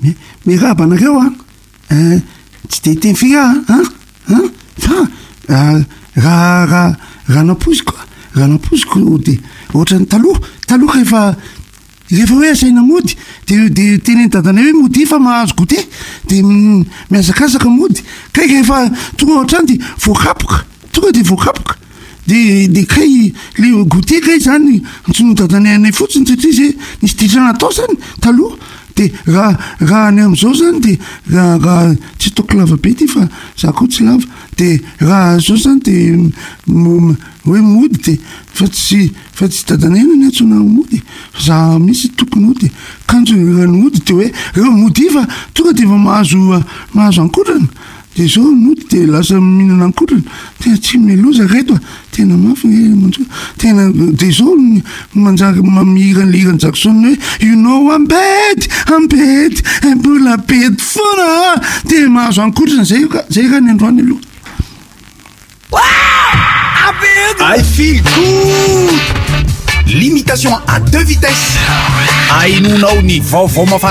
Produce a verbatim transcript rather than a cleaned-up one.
Miraba anareo a eh tsy de teny figa a a fa raha raha raha naposiko raha naposiko de ohatrany taloha taloha rehefa rehefa hoe asaina mody de de teny dadana hoe mody fa mahazo goûter de miazakazaka mody kay rehefa tonga ohatrany de voakapoka tonga de voakapoka de de kay le goûter kay zany ntsino dadana anay fotsiny satria zay nisy ditrana atao zany taloha de raha raha any am'izao zany de raha raha tsy toko lava be ty fa za koa tsy lava de raha zao zany de hoe mody de fa tsy fa tsy dadana eny ny antsona mody za misy tokony mody kanjo rano mody de hoe reo mody fa tonga de fa mahazo mahazo ankotrana de zao mody de lasa mihinana ankotrana tena tsy meloza reto tena mafy manjo tena de zao manjaka mamiran'liran'ny Jackson hoe you know I'm bad I'm bad I'm mbola bed fona de mahazo ankotrana zay zay ka ny androany aloha. I feel good. Limitation à deux vitesses. Ainonao ny vaovao mafana